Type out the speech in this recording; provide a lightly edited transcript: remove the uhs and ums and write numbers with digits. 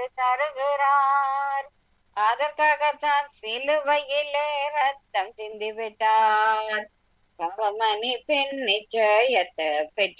தருகிறார். அதற்காகத்தான் சிலுவையிலே ரத்தம் சிந்தி விட்டார். பாவமன்னிப்பின் நிச்சயத்தை பெற்று